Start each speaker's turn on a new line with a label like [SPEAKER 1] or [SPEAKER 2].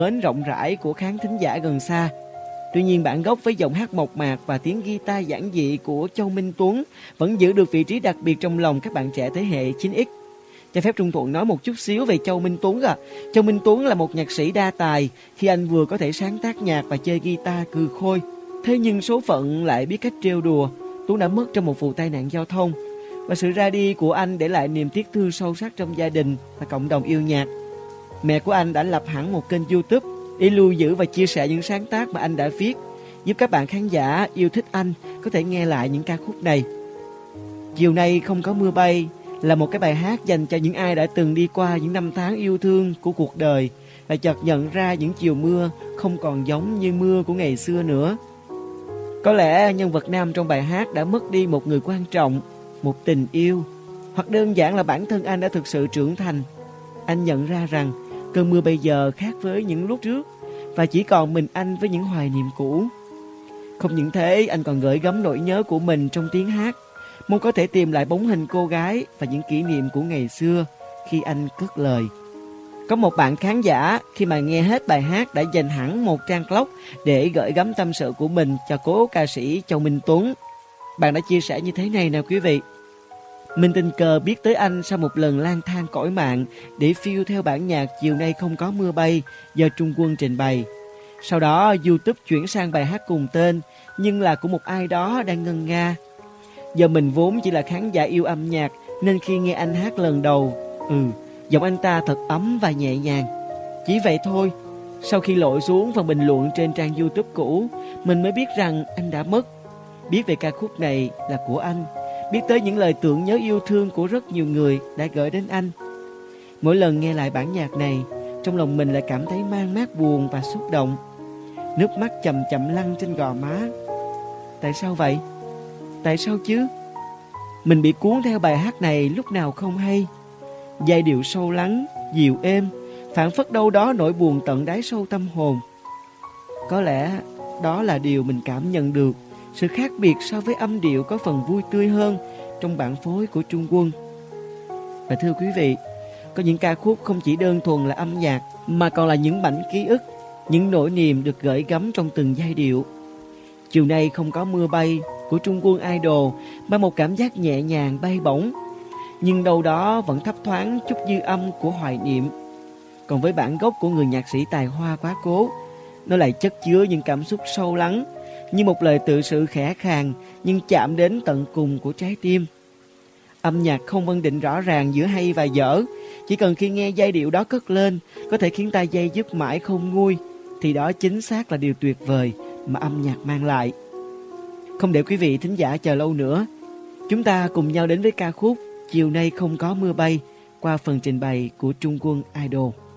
[SPEAKER 1] mến rộng rãi của khán thính giả gần xa. Tuy nhiên bản gốc với giọng hát mộc mạc và tiếng guitar giản dị của Châu Minh Tuấn vẫn giữ được vị trí đặc biệt trong lòng các bạn trẻ thế hệ 9X. Cho phép Trung Thuận nói một chút xíu về Châu Minh Tuấn à. Châu Minh Tuấn là một nhạc sĩ đa tài khi anh vừa có thể sáng tác nhạc và chơi guitar cừ khôi. Thế nhưng số phận lại biết cách trêu đùa. Tuấn đã mất trong một vụ tai nạn giao thông. Và sự ra đi của anh để lại niềm tiếc thương sâu sắc trong gia đình và cộng đồng yêu nhạc. Mẹ của anh đã lập hẳn một kênh YouTube để lưu giữ và chia sẻ những sáng tác mà anh đã viết, giúp các bạn khán giả yêu thích anh có thể nghe lại những ca khúc này. Chiều nay không có mưa bay là một cái bài hát dành cho những ai đã từng đi qua những năm tháng yêu thương của cuộc đời và chợt nhận ra những chiều mưa không còn giống như mưa của ngày xưa nữa. Có lẽ nhân vật nam trong bài hát đã mất đi một người quan trọng, một tình yêu, hoặc đơn giản là bản thân anh đã thực sự trưởng thành. Anh nhận ra rằng cơn mưa bây giờ khác với những lúc trước và chỉ còn mình anh với những hoài niệm cũ. Không những thế, anh còn gửi gắm nỗi nhớ của mình trong tiếng hát, mong có thể tìm lại bóng hình cô gái và những kỷ niệm của ngày xưa khi anh cất lời. Có một bạn khán giả khi mà nghe hết bài hát đã dành hẳn một trang blog để gửi gắm tâm sự của mình cho cố ca sĩ Châu Minh Tuấn. Bạn đã chia sẻ như thế này nè quý vị. Mình tình cờ biết tới anh sau một lần lang thang cõi mạng để phiêu theo bản nhạc Chiều nay không có mưa bay do Trung Quân trình bày. Sau đó YouTube chuyển sang bài hát cùng tên nhưng là của một ai đó đang ngân nga. Giờ mình vốn chỉ là khán giả yêu âm nhạc nên khi nghe anh hát lần đầu, giọng anh ta thật ấm và nhẹ nhàng. Chỉ vậy thôi. Sau khi lội xuống phần bình luận trên trang YouTube cũ, mình mới biết rằng anh đã mất. Biết về ca khúc này là của anh, biết tới những lời tưởng nhớ yêu thương của rất nhiều người đã gửi đến anh. Mỗi lần nghe lại bản nhạc này, trong lòng mình lại cảm thấy man mác buồn và xúc động. Nước mắt chậm chậm lăn trên gò má. Tại sao vậy? Tại sao chứ? Mình bị cuốn theo bài hát này lúc nào không hay. Giai điệu sâu lắng, dịu êm, phảng phất đâu đó nỗi buồn tận đáy sâu tâm hồn. Có lẽ đó là điều mình cảm nhận được, sự khác biệt so với âm điệu có phần vui tươi hơn trong bản phối của Trung Quân. Và thưa quý vị, có những ca khúc không chỉ đơn thuần là âm nhạc mà còn là những mảnh ký ức, những nỗi niềm được gửi gắm trong từng giai điệu. Chiều nay không có mưa bay của Trung Quân Idol mang một cảm giác nhẹ nhàng bay bổng, nhưng đâu đó vẫn thấp thoáng chút dư âm của hoài niệm. Còn với bản gốc của người nhạc sĩ tài hoa quá cố, nó lại chất chứa những cảm xúc sâu lắng, như một lời tự sự khẽ khàng nhưng chạm đến tận cùng của trái tim. Âm nhạc không phân định rõ ràng giữa hay và dở, chỉ cần khi nghe giai điệu đó cất lên có thể khiến ta dây dứt mãi không nguôi, thì đó chính xác là điều tuyệt vời mà âm nhạc mang lại. Không để quý vị thính giả chờ lâu nữa, chúng ta cùng nhau đến với ca khúc Chiều nay không có mưa bay qua phần trình bày của Trung Quân Idol.